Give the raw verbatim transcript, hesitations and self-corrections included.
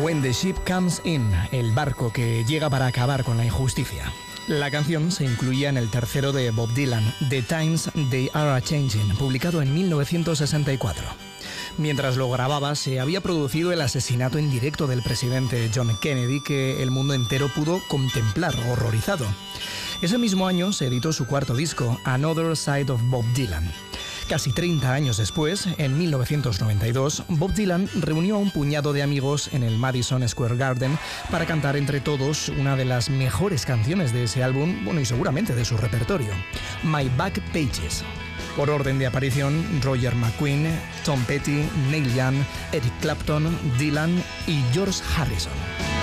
When the Ship Comes In, el barco que llega para acabar con la injusticia. La canción se incluía en el tercero de Bob Dylan, The Times They Are A-Changin', publicado en mil novecientos sesenta y cuatro. Mientras lo grababa, se había producido el asesinato en directo del presidente John Kennedy, que el mundo entero pudo contemplar horrorizado. Ese mismo año se editó su cuarto disco, Another Side of Bob Dylan. Casi treinta años después, en mil novecientos noventa y dos, Bob Dylan reunió a un puñado de amigos en el Madison Square Garden para cantar entre todos una de las mejores canciones de ese álbum, bueno, y seguramente de su repertorio, My Back Pages. Por orden de aparición, Roger McGuinn, Tom Petty, Neil Young, Eric Clapton, Dylan y George Harrison.